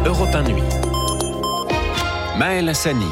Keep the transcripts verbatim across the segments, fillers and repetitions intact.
Europe un Nuit. Maël Hassani.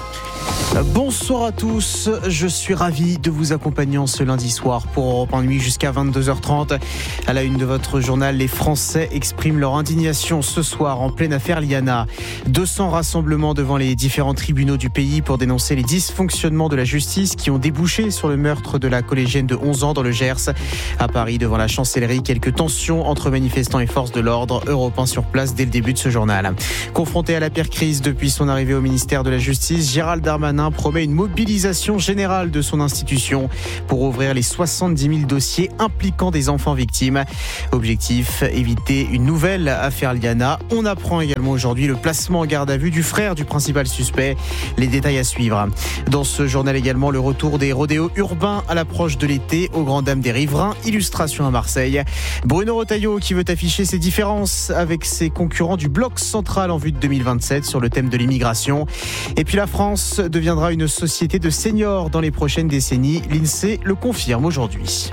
Bonsoir à tous, je suis ravi de vous accompagner en ce lundi soir pour Europe un Nuit jusqu'à vingt-deux heures trente. À la une de votre journal, les Français expriment leur indignation ce soir en pleine affaire Liana. deux cents rassemblements devant les différents tribunaux du pays pour dénoncer les dysfonctionnements de la justice qui ont débouché sur le meurtre de la collégienne de onze ans dans le Gers. À Paris, devant la chancellerie, quelques tensions entre manifestants et forces de l'ordre. Europe un sur place dès le début de ce journal. Confronté à la pire crise depuis son arrivée au ministère de la Justice, Gérald Darmanin promet une mobilisation générale de son institution pour ouvrir les soixante-dix mille dossiers impliquant des enfants victimes. Objectif, éviter une nouvelle affaire Liana. On apprend également aujourd'hui le placement en garde à vue du frère du principal suspect. Les détails à suivre. Dans ce journal également, le retour des rodéos urbains à l'approche de l'été aux grandes dames des riverains. Illustration à Marseille. Bruno Retailleau qui veut afficher ses différences avec ses concurrents du bloc central en vue de deux mille vingt-sept sur le thème de l'immigration. Et puis la France deviendra une société de seniors dans les prochaines décennies. L'INSEE le confirme aujourd'hui.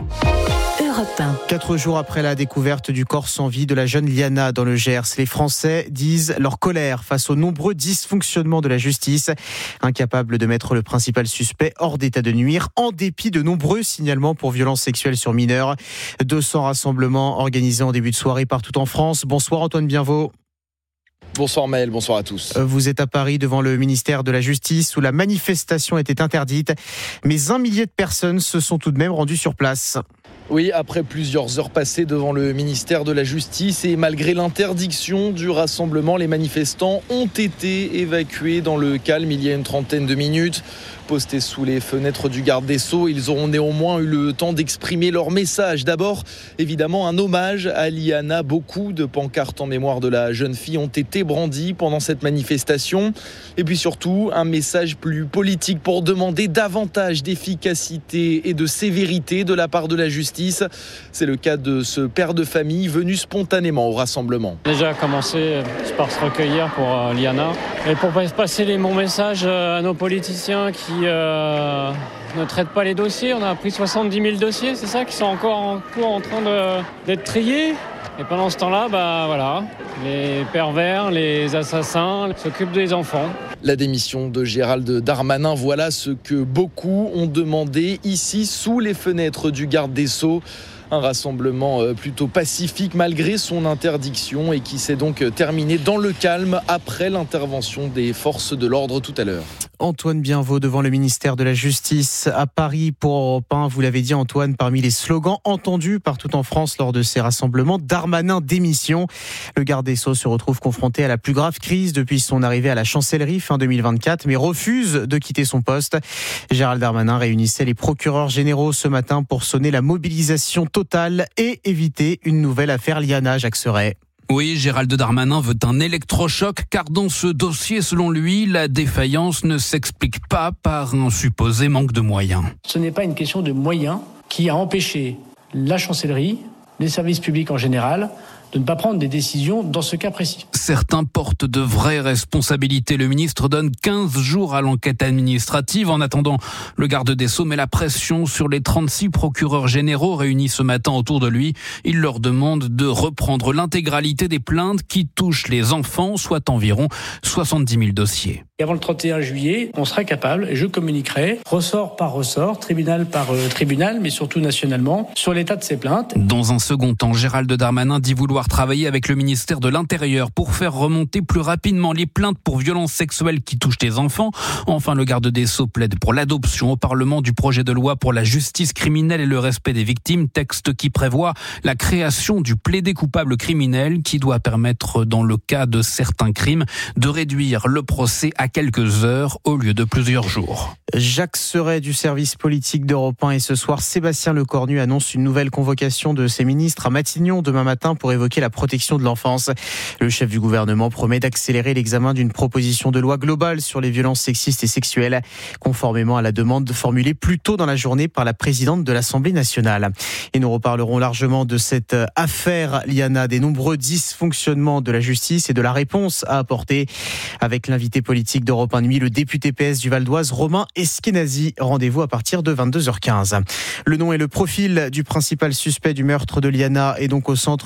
Quatre jours après la découverte du corps sans vie de la jeune Liana dans le Gers, les Français disent leur colère face aux nombreux dysfonctionnements de la justice, incapables de mettre le principal suspect hors d'état de nuire, en dépit de nombreux signalements pour violences sexuelles sur mineurs. deux cents rassemblements organisés en début de soirée partout en France. Bonsoir Antoine Bienvaux. Bonsoir Maël, bonsoir à tous. Vous êtes à Paris devant le ministère de la Justice où la manifestation était interdite, mais un millier de personnes se sont tout de même rendues sur place. Oui, après plusieurs heures passées devant le ministère de la Justice et malgré l'interdiction du rassemblement, les manifestants ont été évacués dans le calme il y a une trentaine de minutes. Postés sous les fenêtres du garde des Sceaux, ils auront néanmoins eu le temps d'exprimer leur message. D'abord, évidemment, un hommage à Liana. Beaucoup de pancartes en mémoire de la jeune fille ont été brandies pendant cette manifestation. Et puis surtout, un message plus politique pour demander davantage d'efficacité et de sévérité de la part de la justice. C'est le cas de ce père de famille venu spontanément au rassemblement. Déjà commencer par se recueillir pour euh, Liana et pour passer les bons messages à nos politiciens qui euh, ne traitent pas les dossiers. On a pris soixante-dix mille dossiers, c'est ça, qui sont encore en cours en train de, d'être triés. Et pendant ce temps-là, bah, voilà, les pervers, les assassins s'occupent des enfants. La démission de Gérald Darmanin, voilà ce que beaucoup ont demandé ici sous les fenêtres du garde des Sceaux. Un rassemblement plutôt pacifique malgré son interdiction et qui s'est donc terminé dans le calme après l'intervention des forces de l'ordre tout à l'heure. Antoine Bienvaux devant le ministère de la Justice à Paris pour Europe un. Vous l'avez dit Antoine, parmi les slogans entendus partout en France lors de ces rassemblements, Darmanin démission. Le garde des Sceaux se retrouve confronté à la plus grave crise depuis son arrivée à la chancellerie fin deux mille vingt-quatre, mais refuse de quitter son poste. Gérald Darmanin réunissait les procureurs généraux ce matin pour sonner la mobilisation totale et éviter une nouvelle affaire Liana. Jacques Serret. Oui, Gérald Darmanin veut un électrochoc car dans ce dossier, selon lui, la défaillance ne s'explique pas par un supposé manque de moyens. Ce n'est pas une question de moyens qui a empêché la chancellerie, les services publics en général, de ne pas prendre des décisions dans ce cas précis. Certains portent de vraies responsabilités. Le ministre donne quinze jours à l'enquête administrative. En attendant, le garde des Sceaux met la pression sur les trente-six procureurs généraux réunis ce matin autour de lui. Il leur demande de reprendre l'intégralité des plaintes qui touchent les enfants, soit environ soixante-dix mille dossiers. Et avant le trente et un juillet, on sera capable, et je communiquerai, ressort par ressort, tribunal par euh, tribunal, mais surtout nationalement, sur l'état de ces plaintes. Dans un second temps, Gérald Darmanin dit vouloir travailler avec le ministère de l'Intérieur pour faire remonter plus rapidement les plaintes pour violences sexuelles qui touchent les enfants. Enfin, le garde des Sceaux plaide pour l'adoption au Parlement du projet de loi pour la justice criminelle et le respect des victimes, texte qui prévoit la création du plaidé coupable criminel qui doit permettre, dans le cas de certains crimes, de réduire le procès à quelques heures au lieu de plusieurs jours. Jacques Serret du service politique d'Europe un et ce soir, Sébastien Lecornu annonce une nouvelle convocation de ses ministres à Matignon demain matin pour évoquer la protection de l'enfance. Le chef du gouvernement promet d'accélérer l'examen d'une proposition de loi globale sur les violences sexistes et sexuelles, conformément à la demande formulée plus tôt dans la journée par la présidente de l'Assemblée nationale. Et nous reparlerons largement de cette affaire Liana, des nombreux dysfonctionnements de la justice et de la réponse à apporter avec l'invité politique d'Europe un Nuit, le député P S du Val d'Oise, Romain Eskenazi. Rendez-vous à partir de vingt-deux heures quinze. Le nom et le profil du principal suspect du meurtre de Liana est donc au centre des discussions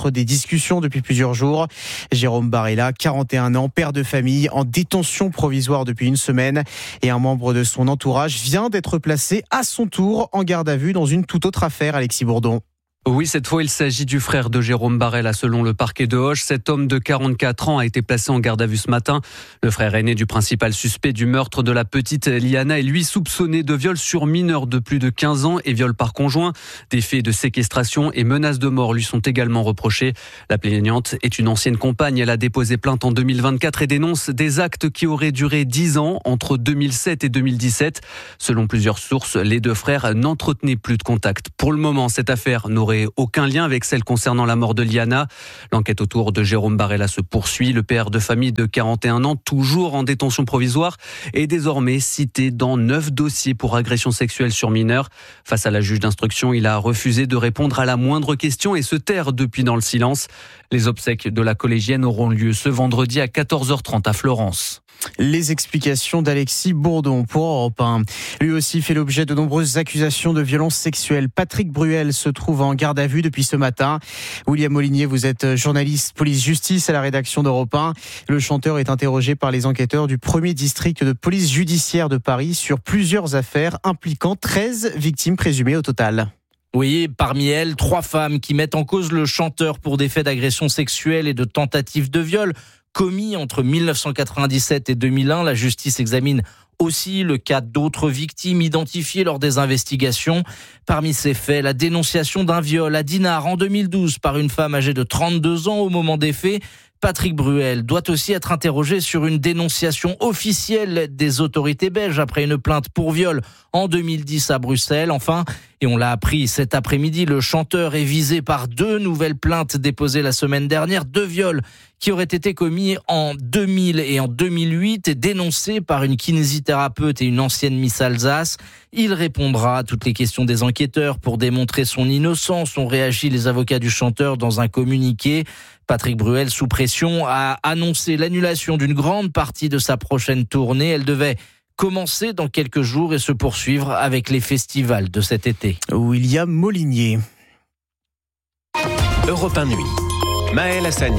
discussion depuis plusieurs jours. Jérôme Barella, quarante et un ans, père de famille, en détention provisoire depuis une semaine. Et un membre de son entourage vient d'être placé à son tour en garde à vue dans une toute autre affaire, Alexis Bourdon. Oui, cette fois, il s'agit du frère de Jérôme Barella, selon le parquet de Auch. Cet homme de quarante-quatre ans a été placé en garde à vue ce matin. Le frère aîné du principal suspect du meurtre de la petite Liana est lui soupçonné de viol sur mineur de plus de quinze ans et viol par conjoint. Des faits de séquestration et menaces de mort lui sont également reprochés. La plaignante est une ancienne compagne. Elle a déposé plainte en deux mille vingt-quatre et dénonce des actes qui auraient duré dix ans entre deux mille sept et deux mille dix-sept. Selon plusieurs sources, les deux frères n'entretenaient plus de contact. Pour le moment, cette affaire n'aurait aucun lien avec celle concernant la mort de Liana. L'enquête autour de Jérôme Barella se poursuit. Le père de famille de quarante et un ans, toujours en détention provisoire, est désormais cité dans neuf dossiers pour agression sexuelle sur mineurs. Face à la juge d'instruction, il a refusé de répondre à la moindre question et se taire depuis dans le silence. Les obsèques de la collégienne auront lieu ce vendredi à quatorze heures trente à Florence. Les explications d'Alexis Bourdon pour Europe un. Lui aussi fait l'objet de nombreuses accusations de violences sexuelles. Patrick Bruel se trouve en garde à vue depuis ce matin. William Molinier, vous êtes journaliste police-justice à la rédaction d'Europe un. Le chanteur est interrogé par les enquêteurs du premier district de police judiciaire de Paris sur plusieurs affaires impliquant treize victimes présumées au total. Oui, parmi elles, trois femmes qui mettent en cause le chanteur pour des faits d'agression sexuelle et de tentative de viol commis entre mille neuf cent quatre-vingt-dix-sept et deux mille un. La justice examine aussi le cas d'autres victimes identifiées lors des investigations. Parmi ces faits, la dénonciation d'un viol à Dinard en deux mille douze par une femme âgée de trente-deux ans au moment des faits. Patrick Bruel doit aussi être interrogé sur une dénonciation officielle des autorités belges après une plainte pour viol en deux mille dix à Bruxelles. Enfin, et on l'a appris cet après-midi, le chanteur est visé par deux nouvelles plaintes déposées la semaine dernière, deux viols qui auraient été commis en deux mille et en deux mille huit et dénoncés par une kinésithérapeute et une ancienne Miss Alsace. Il répondra à toutes les questions des enquêteurs pour démontrer son innocence, ont réagi les avocats du chanteur dans un communiqué. Patrick Bruel, sous pression, a annoncé l'annulation d'une grande partie de sa prochaine tournée. Elle devait commencer dans quelques jours et se poursuivre avec les festivals de cet été. William Molinier. Europe un Nuit. Maël Hassani.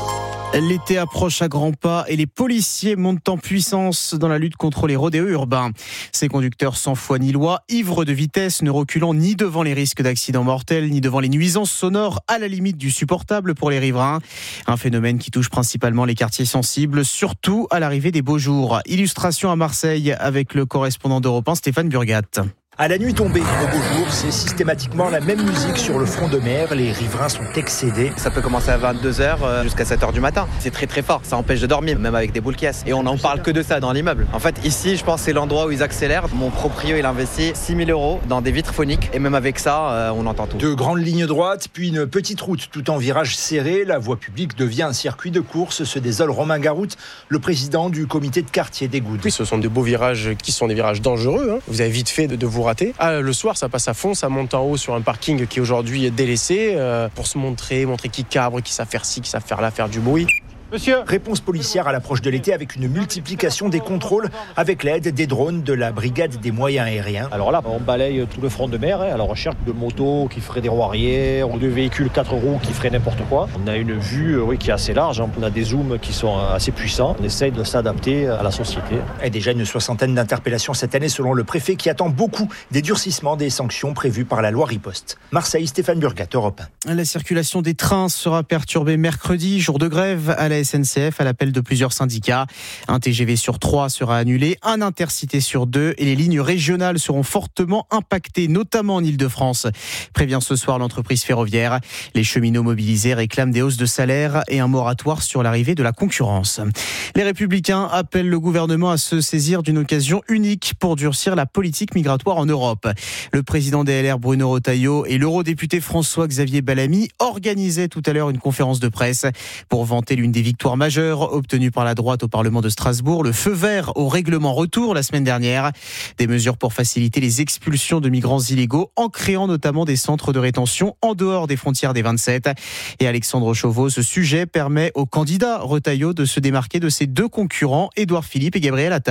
L'été approche à grands pas et les policiers montent en puissance dans la lutte contre les rodéos urbains. Ces conducteurs sans foi ni loi, ivres de vitesse, ne reculant ni devant les risques d'accidents mortels, ni devant les nuisances sonores à la limite du supportable pour les riverains. Un phénomène qui touche principalement les quartiers sensibles, surtout à l'arrivée des beaux jours. Illustration à Marseille avec le correspondant d'Europe un, Stéphane Burgat. À la nuit tombée, au beau jour, c'est systématiquement la même musique sur le front de mer. Les riverains sont excédés. Ça peut commencer à vingt-deux heures jusqu'à sept heures du matin. C'est très très fort, ça empêche de dormir, même avec des boules caisses. Et on n'en parle que de ça dans l'immeuble. En fait, ici, je pense que c'est l'endroit où ils accélèrent. Mon proprio, il investit six mille euros dans des vitres phoniques. Et même avec ça, on entend tout. Deux grandes lignes droites, puis une petite route, tout en virage serré. La voie publique devient un circuit de course. Se désole Romain Garout, le président du comité de quartier des Goudes. Oui, ce sont de beaux virages qui sont des virages dangereux. Hein. Vous avez vite fait de, de vous rater. Ah, le soir, ça passe à fond, ça monte en haut sur un parking qui aujourd'hui est délaissé euh, pour se montrer, montrer qui cabre, qui savent faire ci, qui savent faire là, faire du bruit. Monsieur. Réponse policière à l'approche de l'été avec une multiplication des contrôles avec l'aide des drones de la brigade des moyens aériens. Alors là, on balaye tout le front de mer à la recherche de motos qui feraient des roues arrière ou de véhicules quatre roues qui feraient n'importe quoi. On a une vue oui, qui est assez large, on a des zooms qui sont assez puissants. On essaye de s'adapter à la société. Et déjà une soixantaine d'interpellations cette année selon le préfet qui attend beaucoup des durcissements des sanctions prévues par la loi Riposte. Marseille, Stéphane Burgat, Europe un. La circulation des trains sera perturbée mercredi, jour de grève à la S N C F à l'appel de plusieurs syndicats. Un T G V sur trois sera annulé, un intercité sur deux et les lignes régionales seront fortement impactées, notamment en Île-de-France. Prévient ce soir l'entreprise ferroviaire. Les cheminots mobilisés réclament des hausses de salaire et un moratoire sur l'arrivée de la concurrence. Les Républicains appellent le gouvernement à se saisir d'une occasion unique pour durcir la politique migratoire en Europe. Le président des L R Bruno Retailleau et l'eurodéputé François-Xavier Bellamy organisaient tout à l'heure une conférence de presse pour vanter l'une des victoires majeures obtenues par la droite au Parlement de Strasbourg, le feu vert au règlement retour la semaine dernière. Des mesures pour faciliter les expulsions de migrants illégaux en créant notamment des centres de rétention en dehors des frontières des vingt-sept. Et Alexandre Chauveau, ce sujet permet au candidat Retailleau de se démarquer de ses deux concurrents, Édouard Philippe et Gabriel Attal.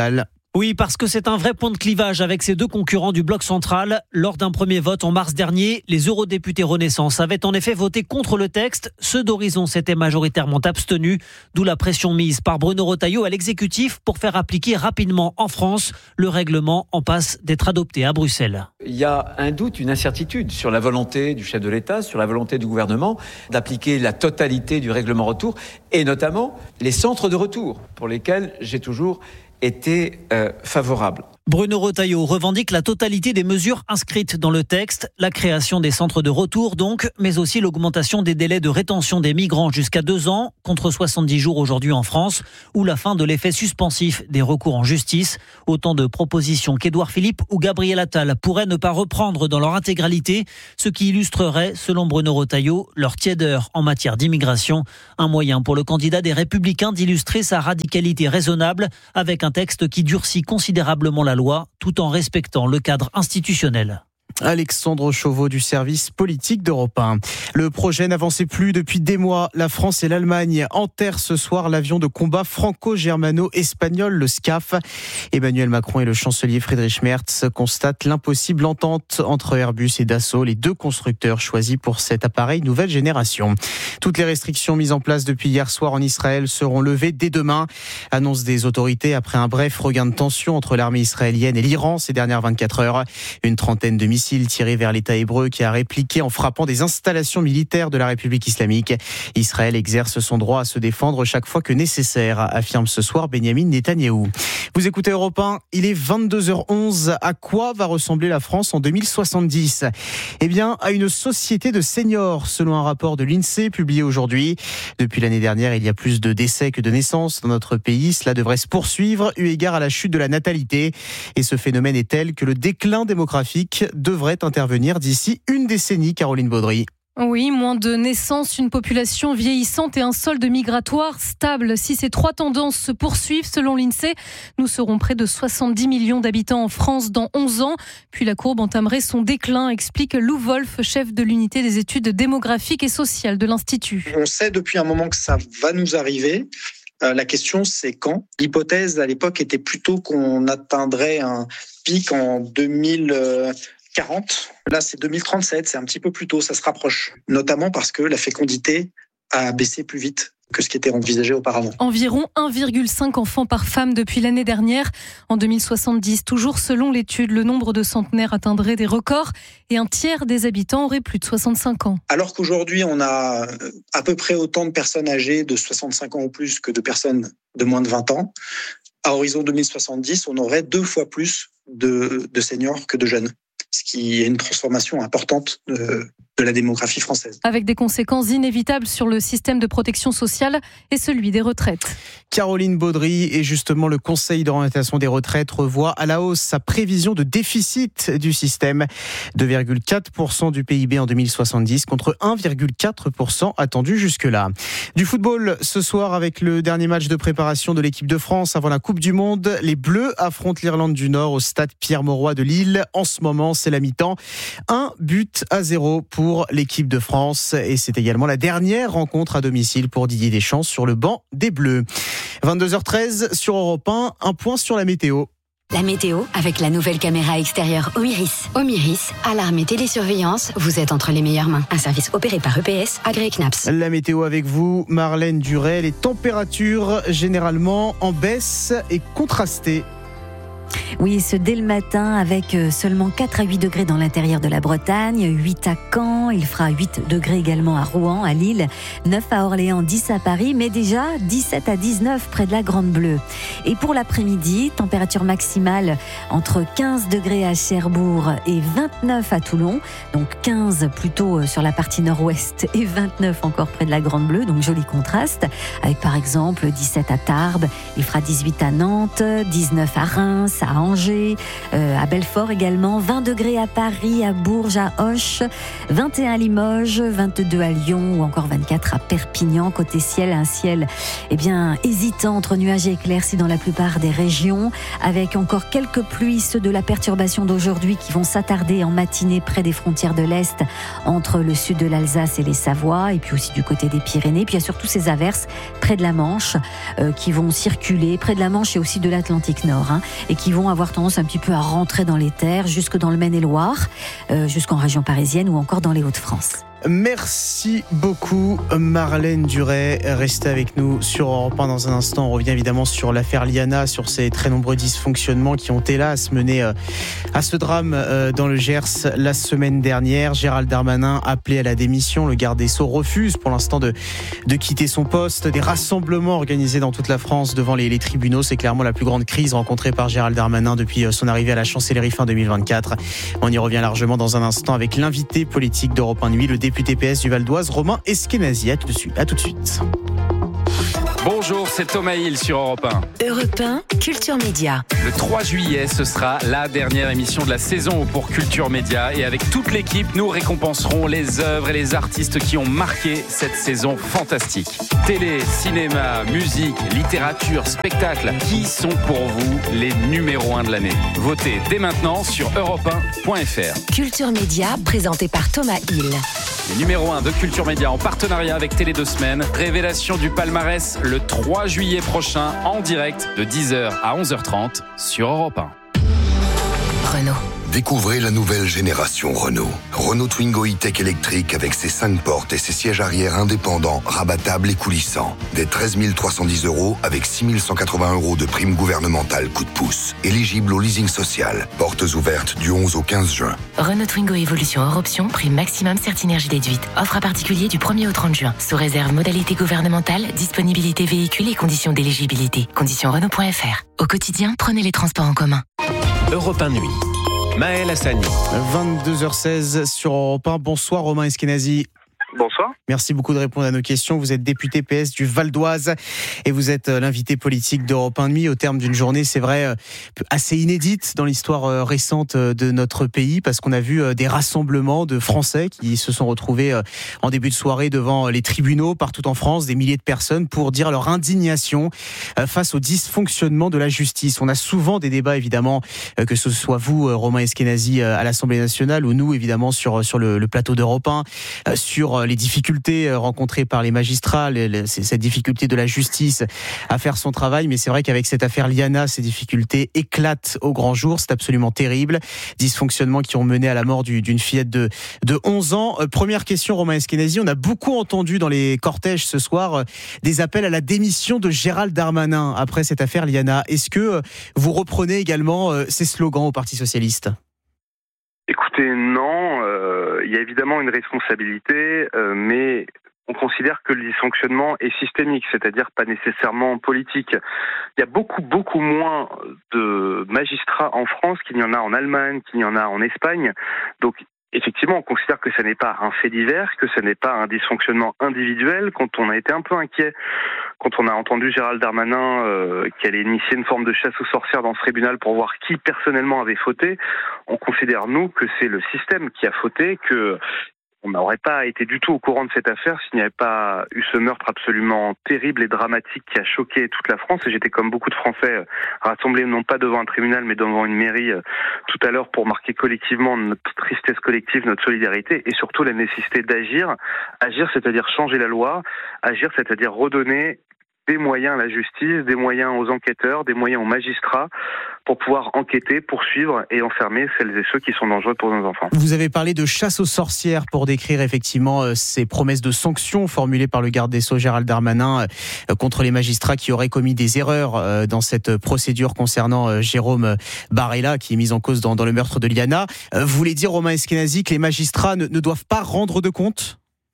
Oui, parce que c'est un vrai point de clivage avec ces deux concurrents du bloc central. Lors d'un premier vote en mars dernier, les eurodéputés Renaissance avaient en effet voté contre le texte. Ceux d'Horizon s'étaient majoritairement abstenus, d'où la pression mise par Bruno Retailleau à l'exécutif pour faire appliquer rapidement en France. Le règlement en passe d'être adopté à Bruxelles. Il y a un doute, une incertitude sur la volonté du chef de l'État, sur la volonté du gouvernement d'appliquer la totalité du règlement retour et notamment les centres de retour pour lesquels j'ai toujours était euh, favorable. Bruno Retailleau revendique la totalité des mesures inscrites dans le texte, la création des centres de retour donc, mais aussi l'augmentation des délais de rétention des migrants jusqu'à deux ans, contre soixante-dix jours aujourd'hui en France, ou la fin de l'effet suspensif des recours en justice. Autant de propositions qu'Édouard Philippe ou Gabriel Attal pourraient ne pas reprendre dans leur intégralité, ce qui illustrerait, selon Bruno Retailleau, leur tiédeur en matière d'immigration. Un moyen pour le candidat des Républicains d'illustrer sa radicalité raisonnable avec un texte qui durcit considérablement la loi tout en respectant le cadre institutionnel. Alexandre Chauveau du service politique d'Europe un. Le projet n'avançait plus depuis des mois. La France et l'Allemagne enterrent ce soir l'avion de combat franco-germano-espagnol, le SCAF. Emmanuel Macron et le chancelier Friedrich Merz constatent l'impossible entente entre Airbus et Dassault, les deux constructeurs choisis pour cet appareil nouvelle génération. Toutes les restrictions mises en place depuis hier soir en Israël seront levées dès demain. Annonce des autorités après un bref regain de tension entre l'armée israélienne et l'Iran ces dernières vingt-quatre heures. Une trentaine de missiles tiré vers l'État hébreu qui a répliqué en frappant des installations militaires de la République islamique. Israël exerce son droit à se défendre chaque fois que nécessaire, affirme ce soir Benyamin Netanyahou. Vous écoutez Europe un, il est vingt-deux heures onze. À quoi va ressembler la France en deux mille soixante-dix ? Eh bien, à une société de seniors, selon un rapport de l'INSEE publié aujourd'hui. Depuis l'année dernière, il y a plus de décès que de naissances dans notre pays. Cela devrait se poursuivre eu égard à la chute de la natalité. Et ce phénomène est tel que le déclin démographique devrait intervenir d'ici une décennie, Caroline Baudry. Oui, moins de naissances, une population vieillissante et un solde migratoire stable. Si ces trois tendances se poursuivent, selon l'INSEE, nous serons près de soixante-dix millions d'habitants en France dans onze ans. Puis la courbe entamerait son déclin, explique Lou Wolf, chef de l'unité des études démographiques et sociales de l'Institut. On sait depuis un moment que ça va nous arriver. Euh, la question, c'est quand. L'hypothèse à l'époque était plutôt qu'on atteindrait un pic en deux mille quarante. Là, c'est deux mille trente-sept, c'est un petit peu plus tôt, ça se rapproche. Notamment parce que la fécondité a baissé plus vite que ce qui était envisagé auparavant. Environ un virgule cinq enfants par femme depuis l'année dernière. En deux mille soixante-dix, toujours selon l'étude, le nombre de centenaires atteindrait des records et un tiers des habitants auraient plus de soixante-cinq ans. Alors qu'aujourd'hui, on a à peu près autant de personnes âgées de soixante-cinq ans ou plus que de personnes de moins de vingt ans, à horizon deux mille soixante-dix, on aurait deux fois plus de, de seniors que de jeunes. Ce qui est une transformation importante de, de la démographie française. Avec des conséquences inévitables sur le système de protection sociale et celui des retraites. Caroline Baudry et justement le Conseil d'orientation des retraites revoit à la hausse sa prévision de déficit du système. deux virgule quatre pour cent du P I B en deux mille soixante-dix contre un virgule quatre pour cent attendu jusque-là. Du football ce soir avec le dernier match de préparation de l'équipe de France avant la Coupe du Monde. Les Bleus affrontent l'Irlande du Nord au stade Pierre-Mauroy de Lille. En ce moment, c'est la mi-temps. Un but à zéro pour l'équipe de France. Et c'est également la dernière rencontre à domicile pour Didier Deschamps sur le banc des Bleus. vingt-deux heures treize sur Europe un, un point sur la météo. La météo avec la nouvelle caméra extérieure Omiris. Omiris, alarme et télésurveillance, vous êtes entre les meilleures mains. Un service opéré par E P S, agréé C N A P S. La météo avec vous, Marlène Duret. Les températures généralement en baisse et contrastées. Oui, ce dès le matin avec seulement quatre à huit degrés dans l'intérieur de la Bretagne, huit à Caen, il fera huit degrés également à Rouen, à Lille, neuf à Orléans, dix à Paris, mais déjà dix-sept à dix-neuf près de la Grande Bleue. Et pour l'après-midi, température maximale entre quinze degrés à Cherbourg et vingt-neuf à Toulon, donc quinze plutôt sur la partie nord-ouest et vingt-neuf encore près de la Grande Bleue, donc joli contraste, avec par exemple dix-sept à Tarbes, il fera dix-huit à Nantes, dix-neuf à Reims, Metz, à Angers, euh, à Belfort également, vingt degrés à Paris, à Bourges, à Auch, vingt et un à Limoges, vingt-deux à Lyon ou encore vingt-quatre à Perpignan. Côté ciel, un ciel eh bien, hésitant entre nuages et éclaircies dans la plupart des régions, avec encore quelques pluies, ceux de la perturbation d'aujourd'hui qui vont s'attarder en matinée près des frontières de l'Est, entre le sud de l'Alsace et les Savoies, et puis aussi du côté des Pyrénées. Puis il y a surtout ces averses près de la Manche euh, qui vont circuler, près de la Manche et aussi de l'Atlantique Nord, hein, et qui vont avoir tendance un petit peu à rentrer dans les terres, jusque dans le Maine-et-Loire, euh, jusqu'en région parisienne ou encore dans les Hauts-de-France. Merci beaucoup Marlène Duret. Restez avec nous sur Europe un dans un instant. On revient évidemment sur l'affaire Liana, sur ces très nombreux dysfonctionnements qui ont hélas mené à ce drame dans le Gers la semaine dernière. Gérald Darmanin appelé à la démission. Le garde des Sceaux refuse pour l'instant de, de quitter son poste. Des rassemblements organisés dans toute la France devant les, les tribunaux. C'est clairement la plus grande crise rencontrée par Gérald Darmanin depuis son arrivée à la chancellerie fin deux mille vingt-quatre. On y revient largement dans un instant avec l'invité politique d'Europe un Nuit, le député P S du Val d'Oise, Romain Eskenazi. À tout de suite. À tout de suite. Bonjour, c'est Thomas Hill sur Europe un. Europe un, Culture Média. Le trois juillet, ce sera la dernière émission de la saison pour Culture Média. Et avec toute l'équipe, nous récompenserons les œuvres et les artistes qui ont marqué cette saison fantastique. Télé, cinéma, musique, littérature, spectacle. Qui sont pour vous les numéros un de l'année? Votez dès maintenant sur europe un point f r. Culture Média, présenté par Thomas Hill. Les numéros un de Culture Média en partenariat avec Télé deux Semaines. Révélation du palmarès le trois juillet prochain en direct de dix heures à onze heures trente sur Europe un. Renault. Découvrez la nouvelle génération Renault. Renault Twingo E-Tech électrique avec ses cinq portes et ses sièges arrière indépendants, rabattables et coulissants. Dès treize mille trois cent dix euros avec six mille cent quatre-vingts euros de prime gouvernementale coup de pouce. Éligible au leasing social. Portes ouvertes du onze au quinze juin. Renault Twingo Evolution hors option, prime maximum Certinergie déduite. Offre à particulier du premier au trente juin. Sous réserve modalité gouvernementale, disponibilité véhicule et conditions d'éligibilité. Conditions Renault point f r. Au quotidien, prenez les transports en commun. Europe un Nuit. Maël Hassani. vingt-deux heures seize sur Europe un. Bonsoir Romain Eskenazi. Bonsoir. Merci beaucoup de répondre à nos questions. Vous êtes député P S du Val d'Oise et vous êtes l'invité politique d'Europe un Nuit au terme d'une journée, c'est vrai, assez inédite dans l'histoire récente de notre pays, parce qu'on a vu des rassemblements de Français qui se sont retrouvés en début de soirée devant les tribunaux partout en France, des milliers de personnes, pour dire leur indignation face au dysfonctionnement de la justice. On a souvent des débats, évidemment, que ce soit vous, Romain Eskenazi, à l'Assemblée nationale, ou nous, évidemment, sur, sur le, le plateau d'Europe un, sur les difficultés rencontrées par les magistrats, les, les, cette difficulté de la justice à faire son travail. Mais c'est vrai qu'avec cette affaire Liana, ces difficultés éclatent au grand jour. C'est absolument terrible. Dysfonctionnements qui ont mené à la mort du, d'une fillette de, de onze ans. Euh, première question, Romain Eskenazi. On a beaucoup entendu dans les cortèges ce soir euh, des appels à la démission de Gérald Darmanin après cette affaire Liana. Est-ce que euh, vous reprenez également euh, ces slogans au Parti socialiste ? Écoutez, non. Euh, il y a évidemment une responsabilité, euh, mais on considère que le dysfonctionnement est systémique, c'est-à-dire pas nécessairement politique. Il y a beaucoup, beaucoup moins de magistrats en France qu'il y en a en Allemagne, qu'il y en a en Espagne. Donc, effectivement, on considère que ce n'est pas un fait divers, que ce n'est pas un dysfonctionnement individuel. Quand on a été un peu inquiet, quand on a entendu Gérald Darmanin euh, qui allait initier une forme de chasse aux sorcières dans ce tribunal pour voir qui personnellement avait fauté, on considère, nous, que c'est le système qui a fauté, que on n'aurait pas été du tout au courant de cette affaire s'il n'y avait pas eu ce meurtre absolument terrible et dramatique qui a choqué toute la France. Et j'étais, comme beaucoup de Français, rassemblés non pas devant un tribunal mais devant une mairie tout à l'heure pour marquer collectivement notre tristesse collective, notre solidarité et surtout la nécessité d'agir. Agir, c'est-à-dire changer la loi. Agir, c'est-à-dire redonner des moyens à la justice, des moyens aux enquêteurs, des moyens aux magistrats pour pouvoir enquêter, poursuivre et enfermer celles et ceux qui sont dangereux pour nos enfants. Vous avez parlé de chasse aux sorcières pour décrire effectivement ces promesses de sanctions formulées par le garde des Sceaux Gérald Darmanin contre les magistrats qui auraient commis des erreurs dans cette procédure concernant Jérôme Barella qui est mis en cause dans, dans le meurtre de Liana. Vous voulez dire, Romain Eskenazi, que les magistrats ne, ne doivent pas rendre de compte ?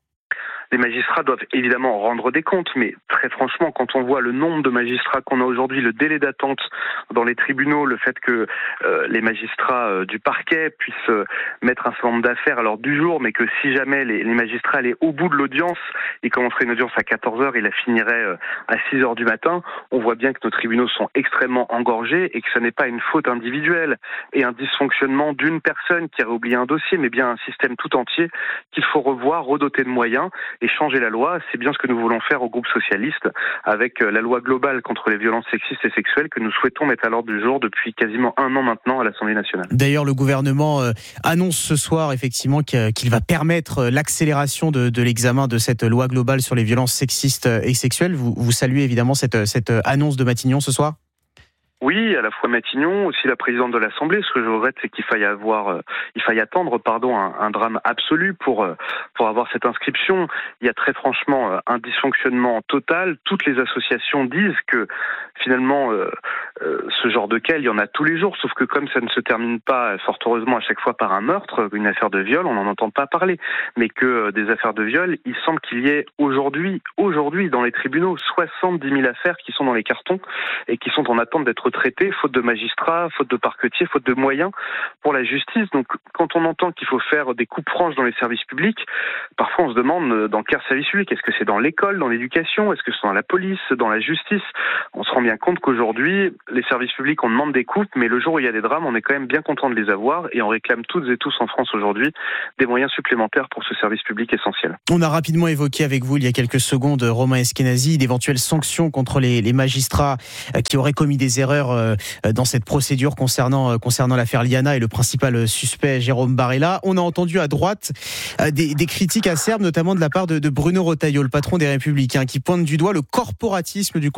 Les magistrats doivent évidemment rendre des comptes, mais très franchement, quand on voit le nombre de magistrats qu'on a aujourd'hui, le délai d'attente dans les tribunaux, le fait que euh, les magistrats euh, du parquet puissent euh, mettre un certain nombre d'affaires à l'ordre du jour, mais que si jamais les, les magistrats allaient au bout de l'audience, ils commenceraient une audience à quatorze heures et la finiraient euh, à six heures du matin, on voit bien que nos tribunaux sont extrêmement engorgés et que ce n'est pas une faute individuelle et un dysfonctionnement d'une personne qui aurait oublié un dossier, mais bien un système tout entier qu'il faut revoir, redoter de moyens et changer la loi. C'est bien ce que nous voulons faire au groupe socialiste avec la loi globale contre les violences sexistes et sexuelles que nous souhaitons mettre à l'ordre du jour depuis quasiment un an maintenant à l'Assemblée nationale. D'ailleurs, le gouvernement euh, annonce ce soir effectivement qu'il va permettre l'accélération de, de l'examen de cette loi globale sur les violences sexistes et sexuelles. Vous, vous saluez évidemment cette, cette annonce de Matignon ce soir ? Oui, à la fois Matignon, aussi la présidente de l'Assemblée. Ce que je regrette, c'est qu'il faille avoir, euh, il faille attendre, pardon, un, un drame absolu pour euh, pour avoir cette inscription. Il y a très franchement euh, un dysfonctionnement total. Toutes les associations disent que finalement, euh, euh, ce genre de cas, il y en a tous les jours. Sauf que comme ça ne se termine pas, fort heureusement, à chaque fois par un meurtre, une affaire de viol, on n'en entend pas parler. Mais que euh, des affaires de viol, il semble qu'il y ait aujourd'hui, aujourd'hui, dans les tribunaux, soixante-dix mille affaires qui sont dans les cartons et qui sont en attente d'être traité, faute de magistrats, faute de parquetiers, faute de moyens pour la justice. Donc quand on entend qu'il faut faire des coupes franches dans les services publics, parfois on se demande dans quel service public. Est-ce que c'est dans l'école, dans l'éducation? Est-ce que c'est dans la police, dans la justice? On se rend bien compte qu'aujourd'hui, les services publics, on demande des coupes, mais le jour où il y a des drames, on est quand même bien content de les avoir et on réclame toutes et tous en France aujourd'hui des moyens supplémentaires pour ce service public essentiel. On a rapidement évoqué avec vous il y a quelques secondes, Romain Eskenazi, d'éventuelles sanctions contre les, les magistrats qui auraient commis des erreurs dans cette procédure concernant, concernant l'affaire Liana et le principal suspect Jérôme Barella. On a entendu à droite des, des critiques acerbes, notamment de la part de, de Bruno Retailleau, le patron des Républicains, qui pointe du doigt le corporatisme du